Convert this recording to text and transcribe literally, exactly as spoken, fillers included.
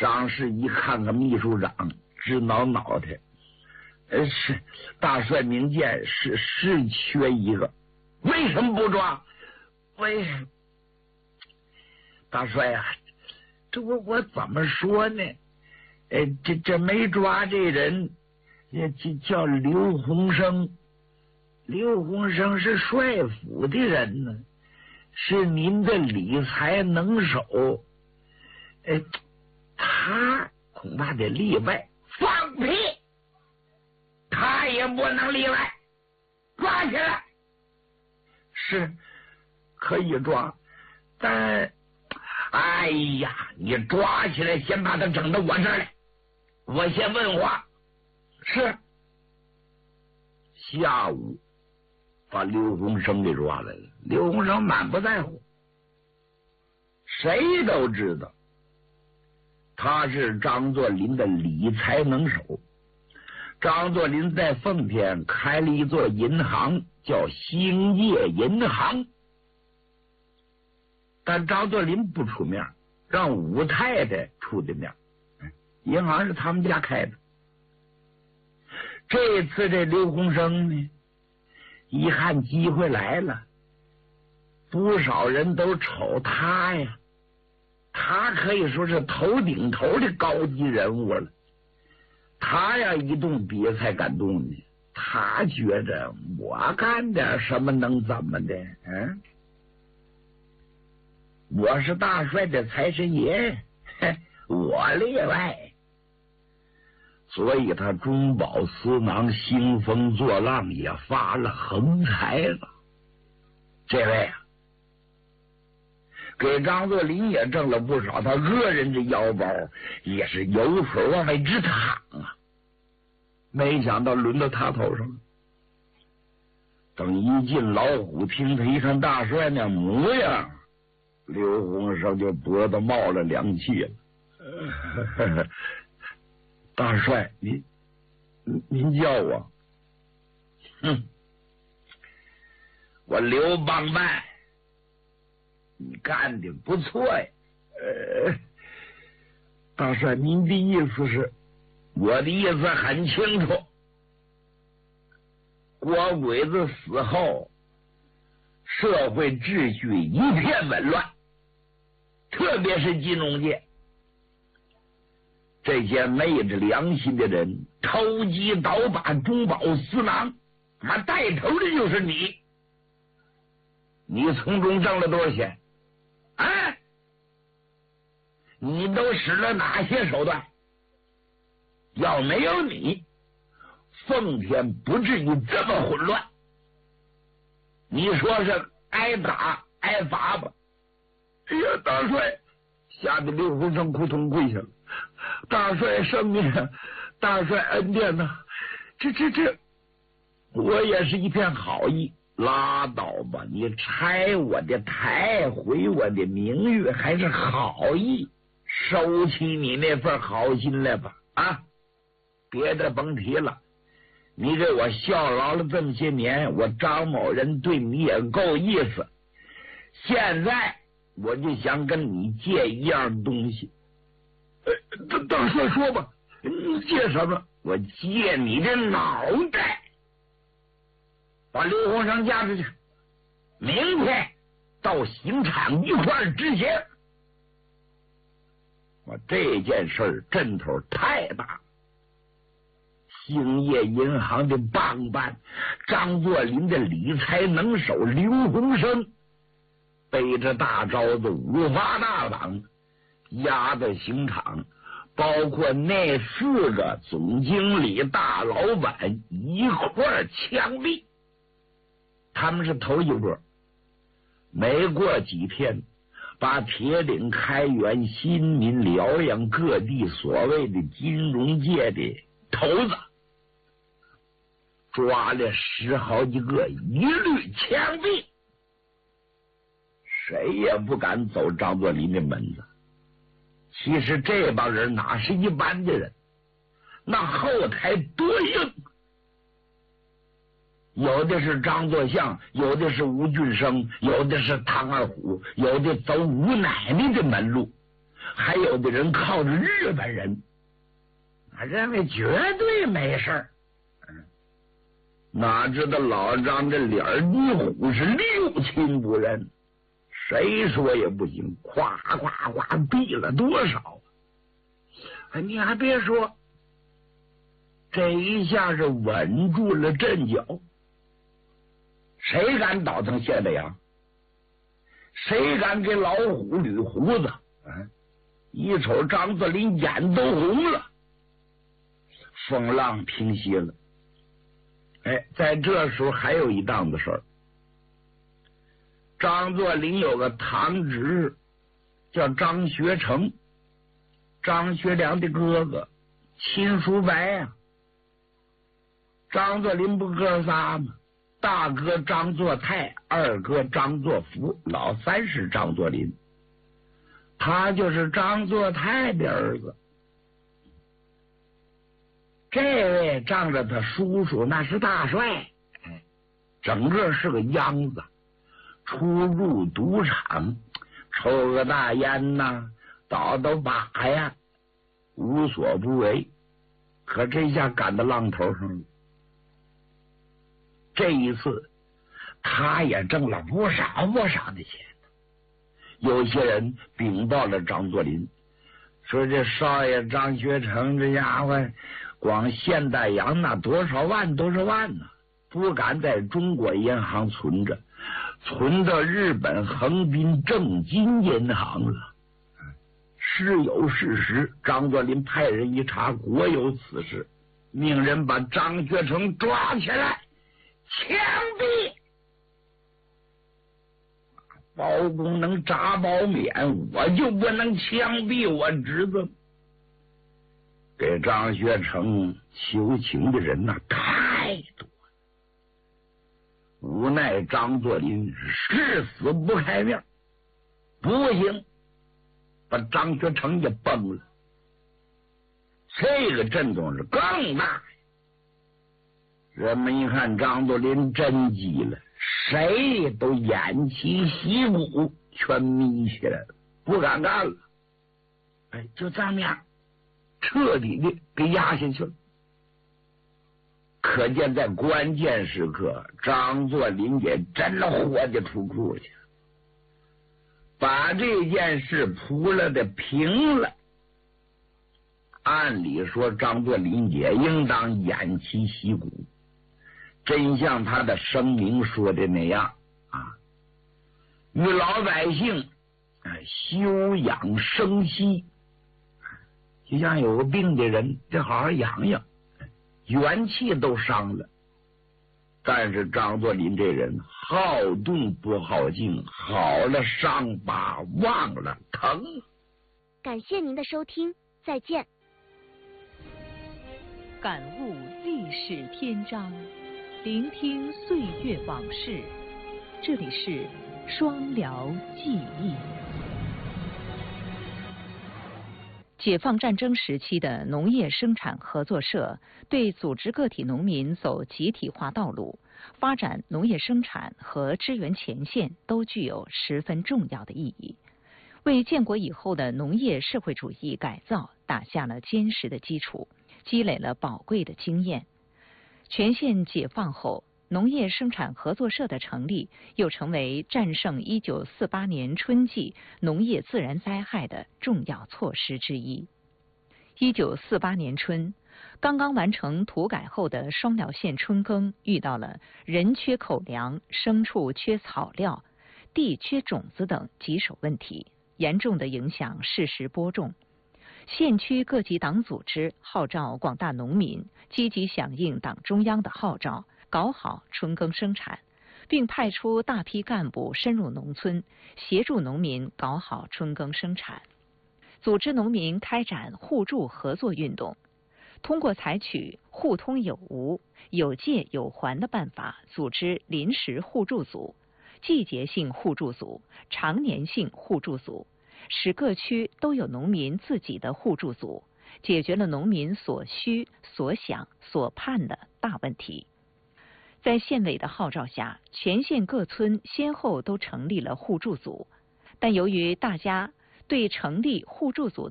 张氏一看个秘书长，直挠脑袋。呃，是大帅明鉴，是是缺一个，为什么不抓？为大帅呀、啊，这我我怎么说呢？呃，这这没抓这人，也叫刘洪生。刘洪生是帅府的人呢，是您的理财能手。呃，他恐怕得例外。放屁！他也不能例外，抓起来。是可以抓，但哎呀，你抓起来，先把他整到我这儿来，我先问话。是。下午把刘洪生给抓来了。刘洪生满不在乎，谁都知道他是张作霖的理财能手。张作霖在奉天开了一座银行，叫兴业银行，但张作霖不出面，让武太太出的面。银行是他们家开的。这次这刘洪生呢，一看机会来了，不少人都瞅他呀，他可以说是头顶头的高级人物了。他要一动笔才敢动呢，他觉着我干点什么能怎么的？嗯，我是大帅的财神爷，我例外。所以他中饱私囊，兴风作浪，也发了横财了。这位啊，给张作霖也挣了不少，他个人的腰包也是有水往外直淌啊。没想到轮到他头上了。等一进老虎厅，他一看大帅那模样，刘洪生就脖子冒了凉气了。呃、大帅，您您叫我？哼，我刘邦办，你干的不错呀。呃，大帅，您的意思是？我的意思很清楚，国鬼子死后，社会秩序一片紊乱，特别是金融界，这些昧着良心的人投机倒把，中饱私囊，妈带头的就是你。你从中挣了多少钱？啊？你都使了哪些手段？要没有你，奉天不至于这么混乱。你说是挨打挨罚吧？哎呀，大帅！吓得刘洪生扑通跪下了。大帅圣命，大帅恩典呐！这这这，我也是一片好意。拉倒吧，你拆我的台，毁我的名誉，还是好意？收起你那份好心来吧！啊！别的甭提了，你给我效劳了这么些年，我张某人对你也够意思。现在我就想跟你借一样东西。呃，大大帅说吧，你借什么？我借你的脑袋。把刘洪生架出去，明天到刑场一块儿执行。我这件事儿阵头太大。兴业银行的帮办，张作霖的理财能手刘洪生，背着大招子五花大绑，押到刑场，包括那四个总经理大老板一块儿枪毙。他们是头一波，没过几天，把铁岭、开原、新民、辽阳各地所谓的金融界的头子抓了十好几个，一律枪毙。谁也不敢走张作霖的门子。其实这帮人哪是一般的人，那后台多硬。有的是张作相，有的是吴俊升，有的是唐二虎，有的走吴奶奶的门路。 还有的人靠着日本人，认为绝对没事儿。哪知道老张这脸儿一虎是六亲不认，谁说也不行，夸夸夸毙了多少！哎，你还别说，这一下是稳住了阵脚。谁敢倒腾谢德阳？谁敢给老虎捋胡子？嗯，一瞅张作霖眼都红了，风浪平息了。哎，在这时候还有一档子事儿。张作霖有个堂侄叫张学成，张学良的哥哥，亲叔伯啊。张作霖不哥仨吗？大哥张作泰，二哥张作福，老三是张作霖，他就是张作泰的儿子。这位仗着他叔叔那是大帅，整个是个秧子，出入赌场，抽个大烟呐，倒倒把呀，无所不为。可这下赶到浪头上了。这一次，他也挣了不少不少的钱。有些人禀报了张作霖，说这少爷张学成这家伙，光现代洋那多少万多少万呢、啊，不敢在中国银行存着，存到日本横滨正金银行了。是有事实，张作霖派人一查，果有此事，命人把张学成抓起来枪毙。包公能铡褒免，我就不能枪毙我侄子。给张学成求情的人那太多了，无奈张作霖誓死不开面，不行，把张学成也崩了。这个震动是更大。人们一看张作霖真急了，谁都偃旗息鼓，全眯起来了，不敢干了。哎，就这么样彻底的给压下去了。可见在关键时刻，张作霖也真的豁得出库去，把这件事铺了的平了。按理说张作霖也应当偃旗息鼓，真像他的声明说的那样啊，与老百姓休养生息，就像有个病的人得好好养养，元气都伤了。但是张作霖这人好动不好静，好了伤疤忘了疼。 感谢您的收听，再见。 感悟历史篇章，聆听岁月往事。这里是双辽记忆。解放战争时期的农业生产合作社对组织个体农民走集体化道路，发展农业生产和支援前线都具有十分重要的意义，为建国以后的农业社会主义改造打下了坚实的基础，积累了宝贵的经验。全线解放后，农业生产合作社的成立又成为战胜一九四八年春季农业自然灾害的重要措施之一。一九四八年春，刚刚完成土改后的双辽县春耕遇到了人缺口粮、牲畜缺草料、地缺种子等棘手问题，严重的影响适时播种。县区各级党组织号召广大农民积极响应党中央的号召，搞好春耕生产，并派出大批干部深入农村，协助农民搞好春耕生产。组织农民开展互助合作运动，通过采取互通有无、有借有还的办法，组织临时互助组、季节性互助组、常年性互助组，使各区都有农民自己的互助组，解决了农民所需、所想、所盼的大问题。在县委的号召下，全县各村先后都成立了互助组，但由于大家对成立互助组